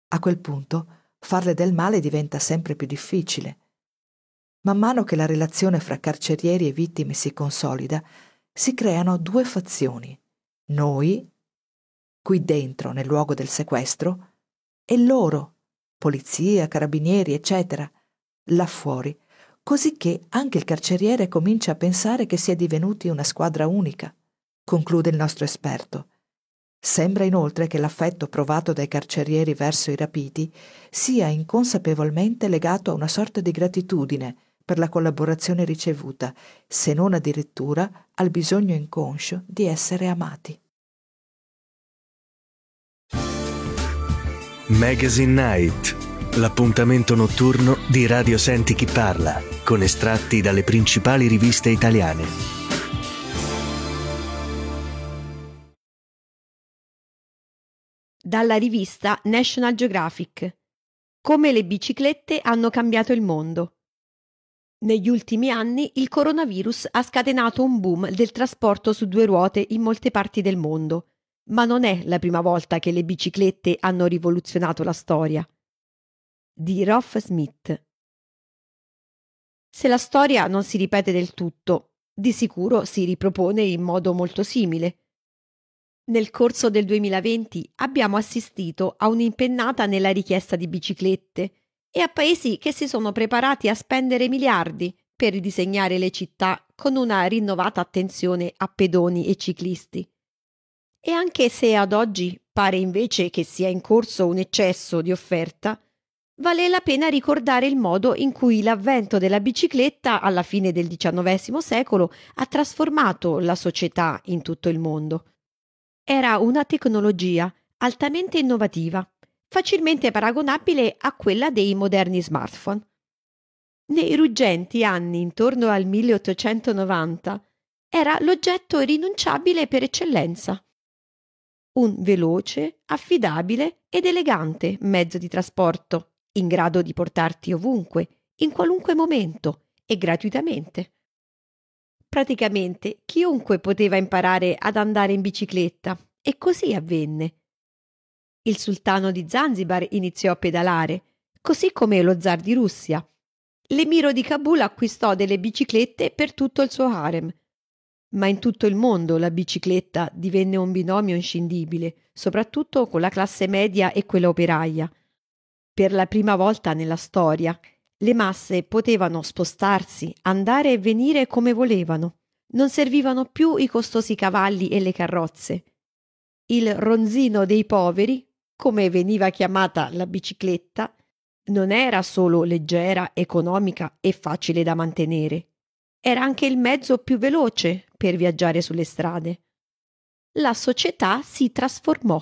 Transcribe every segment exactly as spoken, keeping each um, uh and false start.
A quel punto farle del male diventa sempre più difficile. Man mano che la relazione fra carcerieri e vittime si consolida, si creano due fazioni: noi, qui dentro nel luogo del sequestro, e loro, polizia, carabinieri, eccetera, là fuori, così che anche il carceriere comincia a pensare che si è divenuti una squadra unica, conclude il nostro esperto. Sembra inoltre che l'affetto provato dai carcerieri verso i rapiti sia inconsapevolmente legato a una sorta di gratitudine per la collaborazione ricevuta, se non addirittura al bisogno inconscio di essere amati. Magazine Night, l'appuntamento notturno di Radio Senti Chi Parla, con estratti dalle principali riviste italiane. Dalla rivista National Geographic. Come le biciclette hanno cambiato il mondo. Negli ultimi anni il coronavirus ha scatenato un boom del trasporto su due ruote in molte parti del mondo, ma non è la prima volta che le biciclette hanno rivoluzionato la storia. Di Rolf Smith. Se la storia non si ripete del tutto, di sicuro si ripropone in modo molto simile. Nel corso del duemilaventi abbiamo assistito a un'impennata nella richiesta di biciclette e a paesi che si sono preparati a spendere miliardi per ridisegnare le città con una rinnovata attenzione a pedoni e ciclisti. E anche se ad oggi pare invece che sia in corso un eccesso di offerta, vale la pena ricordare il modo in cui l'avvento della bicicletta alla fine del diciannovesimo secolo ha trasformato la società in tutto il mondo. Era una tecnologia altamente innovativa, facilmente paragonabile a quella dei moderni smartphone. Nei ruggenti anni intorno al milleottocentonovanta era l'oggetto irrinunciabile per eccellenza. Un veloce, affidabile ed elegante mezzo di trasporto, in grado di portarti ovunque, in qualunque momento e gratuitamente. Praticamente chiunque poteva imparare ad andare in bicicletta e così avvenne. Il sultano di Zanzibar iniziò a pedalare, così come lo zar di Russia. L'emiro di Kabul acquistò delle biciclette per tutto il suo harem. Ma in tutto il mondo la bicicletta divenne un binomio inscindibile, soprattutto con la classe media e quella operaia. Per la prima volta nella storia, le masse potevano spostarsi, andare e venire come volevano. Non servivano più i costosi cavalli e le carrozze. Il ronzino dei poveri, come veniva chiamata la bicicletta, non era solo leggera, economica e facile da mantenere. Era anche il mezzo più veloce per viaggiare sulle strade. La società si trasformò.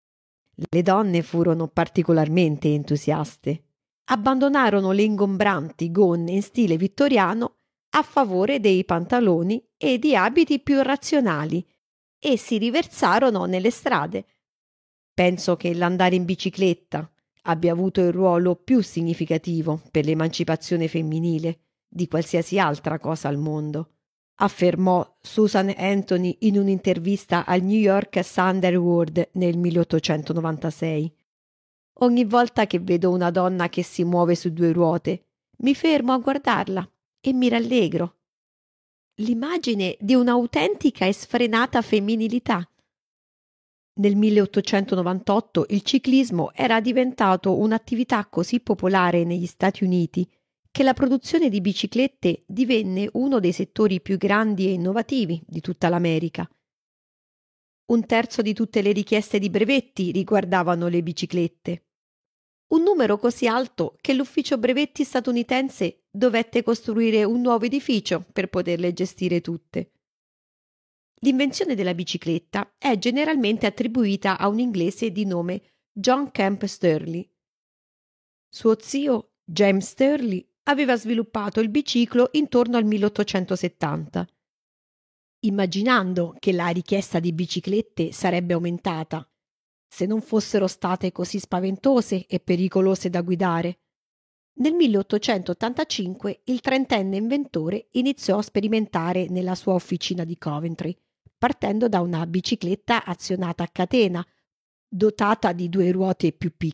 Le donne furono particolarmente entusiaste. Abbandonarono le ingombranti gonne in stile vittoriano a favore dei pantaloni e di abiti più razionali e si riversarono nelle strade. Penso che l'andare in bicicletta abbia avuto il ruolo più significativo per l'emancipazione femminile di qualsiasi altra cosa al mondo, affermò Susan Anthony in un'intervista al New York Sunday World nel milleottocentonovantasei. Ogni volta che vedo una donna che si muove su due ruote, mi fermo a guardarla e mi rallegro. L'immagine di un'autentica e sfrenata femminilità. Nel milleottocentonovantotto il ciclismo era diventato un'attività così popolare negli Stati Uniti che la produzione di biciclette divenne uno dei settori più grandi e innovativi di tutta l'America. Un terzo di tutte le richieste di brevetti riguardavano le biciclette. Un numero così alto che l'ufficio brevetti statunitense dovette costruire un nuovo edificio per poterle gestire tutte. L'invenzione della bicicletta è generalmente attribuita a un inglese di nome John Kemp Stirling. Suo zio, James Stirling, aveva sviluppato il biciclo intorno al milleottocentosettanta. Immaginando che la richiesta di biciclette sarebbe aumentata, se non fossero state così spaventose e pericolose da guidare, nel milleottocentottantacinque il trentenne inventore iniziò a sperimentare nella sua officina di Coventry, partendo da una bicicletta azionata a catena, dotata di due ruote più piccole